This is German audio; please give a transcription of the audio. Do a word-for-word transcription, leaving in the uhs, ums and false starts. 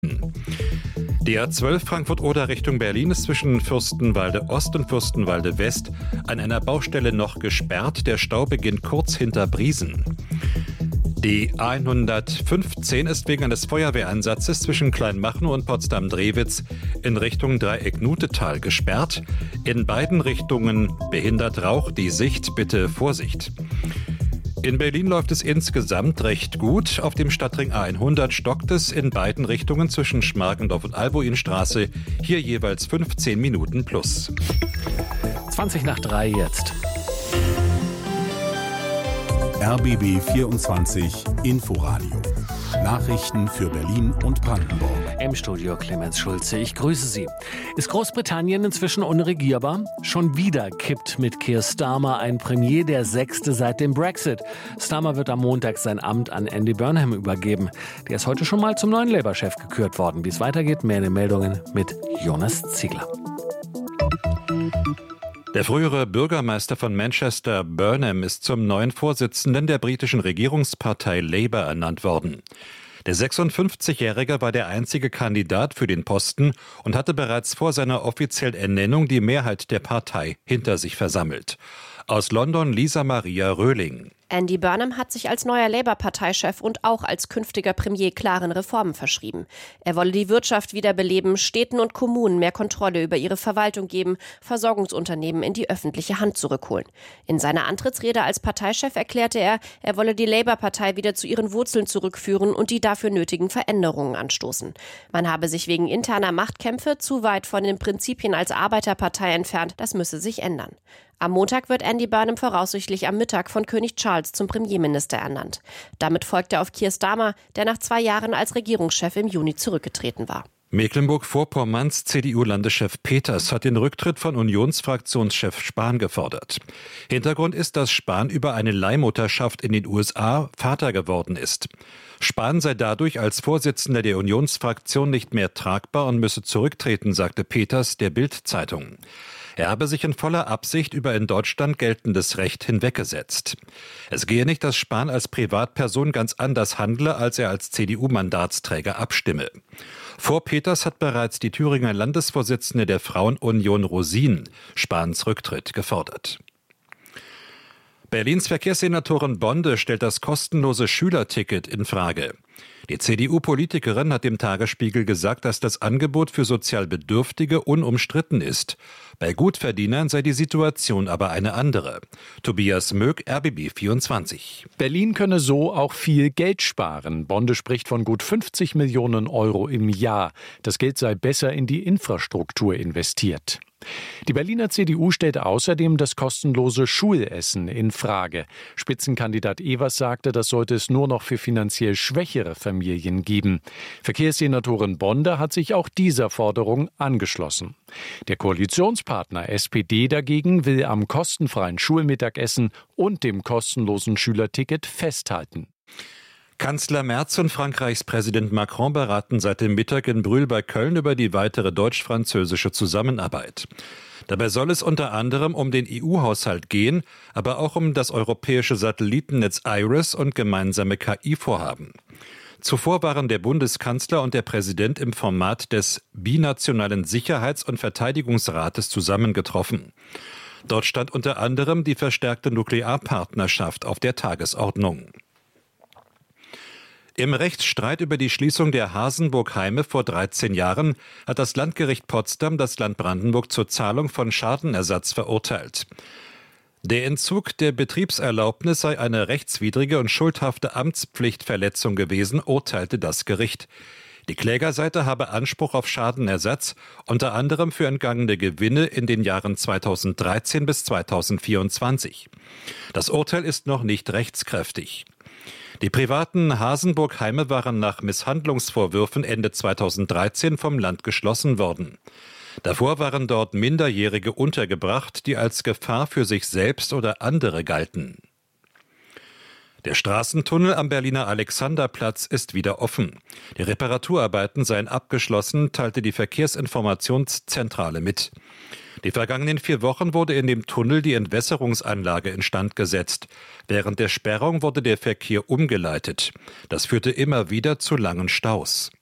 Die A zwölf Frankfurt-Oder Richtung Berlin ist zwischen Fürstenwalde Ost und Fürstenwalde West an einer Baustelle noch gesperrt. Der Stau beginnt kurz hinter Briesen. Die A hundertfünfzehn ist wegen eines Feuerwehreinsatzes zwischen Kleinmachnow und Potsdam-Drewitz in Richtung Dreieck-Nutetal gesperrt. In beiden Richtungen behindert Rauch die Sicht. Bitte Vorsicht. In Berlin läuft es insgesamt recht gut. Auf dem Stadtring A hundert stockt es in beiden Richtungen zwischen Schmargendorf und Albuinstraße. Hier jeweils fünfzehn Minuten plus. zwanzig nach drei jetzt. R B B vierundzwanzig Inforadio. Nachrichten für Berlin und Brandenburg. Im Studio Clemens Schulze, ich grüße Sie. Ist Großbritannien inzwischen unregierbar? Schon wieder kippt mit Keir Starmer ein Premier, der sechste seit dem Brexit. Starmer wird am Montag sein Amt an Andy Burnham übergeben. Der ist heute schon mal zum neuen Labour-Chef gekürt worden. Wie es weitergeht, mehr in den Meldungen mit Jonas Ziegler. Der frühere Bürgermeister von Manchester, Burnham, ist zum neuen Vorsitzenden der britischen Regierungspartei Labour ernannt worden. Der sechsundfünfzigjährige war der einzige Kandidat für den Posten und hatte bereits vor seiner offiziellen Ernennung die Mehrheit der Partei hinter sich versammelt. Aus London Lisa Maria Röhling. Andy Burnham hat sich als neuer Labour-Parteichef und auch als künftiger Premier klaren Reformen verschrieben. Er wolle die Wirtschaft wiederbeleben, Städten und Kommunen mehr Kontrolle über ihre Verwaltung geben, Versorgungsunternehmen in die öffentliche Hand zurückholen. In seiner Antrittsrede als Parteichef erklärte er, er wolle die Labour-Partei wieder zu ihren Wurzeln zurückführen und die dafür nötigen Veränderungen anstoßen. Man habe sich wegen interner Machtkämpfe zu weit von den Prinzipien als Arbeiterpartei entfernt, das müsse sich ändern. Am Montag wird Andy Burnham voraussichtlich am Mittag von König Charles zum Premierminister ernannt. Damit folgt er auf Keir Starmer, der nach zwei Jahren als Regierungschef im Juni zurückgetreten war. Mecklenburg-Vorpommerns C D U-Landeschef Peters hat den Rücktritt von Unionsfraktionschef Spahn gefordert. Hintergrund ist, dass Spahn über eine Leihmutterschaft in den U S A Vater geworden ist. Spahn sei dadurch als Vorsitzender der Unionsfraktion nicht mehr tragbar und müsse zurücktreten, sagte Peters der Bild-Zeitung. Er habe sich in voller Absicht über in Deutschland geltendes Recht hinweggesetzt. Es gehe nicht, dass Spahn als Privatperson ganz anders handle, als er als C D U-Mandatsträger abstimme. Vor Peters hat bereits die Thüringer Landesvorsitzende der Frauenunion Rosin Spahns Rücktritt gefordert. Berlins Verkehrssenatorin Bonde stellt das kostenlose Schülerticket in Frage. Die C D U-Politikerin hat dem Tagesspiegel gesagt, dass das Angebot für sozial Bedürftige unumstritten ist. Bei Gutverdienern sei die Situation aber eine andere. Tobias Möck, R B B vierundzwanzig. Berlin könne so auch viel Geld sparen. Bonde spricht von gut fünfzig Millionen Euro im Jahr. Das Geld sei besser in die Infrastruktur investiert. Die Berliner C D U stellt außerdem das kostenlose Schulessen in Frage. Spitzenkandidat Evers sagte, das sollte es nur noch für finanziell schwächere Familien geben. Verkehrssenatorin Bonde hat sich auch dieser Forderung angeschlossen. Der Koalitionspartner S P D dagegen will am kostenfreien Schulmittagessen und dem kostenlosen Schülerticket festhalten. Kanzler Merz und Frankreichs Präsident Macron beraten seit dem Mittag in Brühl bei Köln über die weitere deutsch-französische Zusammenarbeit. Dabei soll es unter anderem um den E U-Haushalt gehen, aber auch um das europäische Satellitennetz IRIS und gemeinsame K I-Vorhaben. Zuvor waren der Bundeskanzler und der Präsident im Format des binationalen Sicherheits- und Verteidigungsrates zusammengetroffen. Dort stand unter anderem die verstärkte Nuklearpartnerschaft auf der Tagesordnung. Im Rechtsstreit über die Schließung der Hasenburg-Heime vor dreizehn Jahren hat das Landgericht Potsdam das Land Brandenburg zur Zahlung von Schadenersatz verurteilt. Der Entzug der Betriebserlaubnis sei eine rechtswidrige und schuldhafte Amtspflichtverletzung gewesen, urteilte das Gericht. Die Klägerseite habe Anspruch auf Schadenersatz, unter anderem für entgangene Gewinne in den Jahren zweitausenddreizehn bis zweitausendvierundzwanzig. Das Urteil ist noch nicht rechtskräftig. Die privaten Hasenburg-Heime waren nach Misshandlungsvorwürfen Ende zweitausenddreizehn vom Land geschlossen worden. Davor waren dort Minderjährige untergebracht, die als Gefahr für sich selbst oder andere galten. Der Straßentunnel am Berliner Alexanderplatz ist wieder offen. Die Reparaturarbeiten seien abgeschlossen, teilte die Verkehrsinformationszentrale mit. Die vergangenen vier Wochen wurde in dem Tunnel die Entwässerungsanlage instand gesetzt. Während der Sperrung wurde der Verkehr umgeleitet. Das führte immer wieder zu langen Staus.